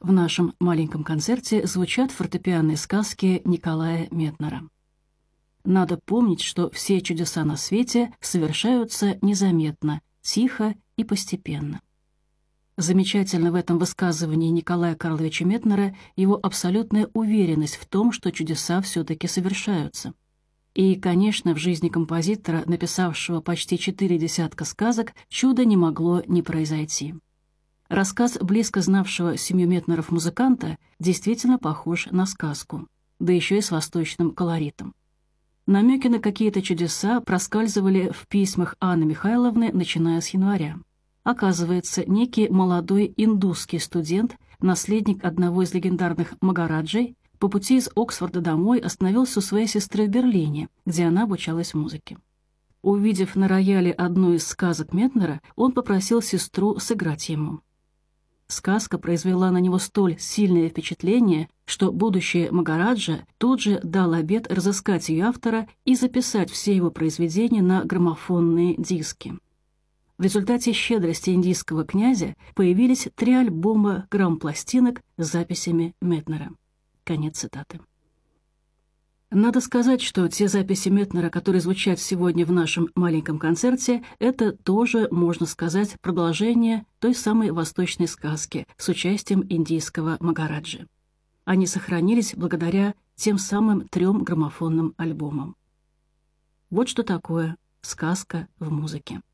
В нашем маленьком концерте звучат фортепианные сказки Николая Метнера. Надо помнить, что все чудеса на свете совершаются незаметно, тихо и постепенно. Замечательно в этом высказывании Николая Карловича Метнера его абсолютная уверенность в том, что чудеса все-таки совершаются. И, конечно, в жизни композитора, написавшего почти 4 десятка сказок, чудо не могло не произойти. Рассказ близко знавшего семью Метнеров музыканта действительно похож на сказку, да еще и с восточным колоритом. Намеки на какие-то чудеса проскальзывали в письмах Анны Михайловны, начиная с января. Оказывается, некий молодой индусский студент, наследник одного из легендарных Магараджей, по пути из Оксфорда домой остановился у своей сестры в Берлине, где она обучалась музыке. Увидев на рояле одну из сказок Метнера, он попросил сестру сыграть ему. Сказка произвела на него столь сильное впечатление, что будущий Магараджа тут же дал обет разыскать ее автора и записать все его произведения на граммофонные диски. В результате щедрости индийского князя появились 3 альбома грампластинок с записями Метнера. Конец цитаты. Надо сказать, что те записи Метнера, которые звучат сегодня в нашем маленьком концерте, это тоже, можно сказать, продолжение той самой восточной сказки с участием индийского Магараджи. Они сохранились благодаря тем самым 3 граммофонным альбомам. Вот что такое сказка в музыке.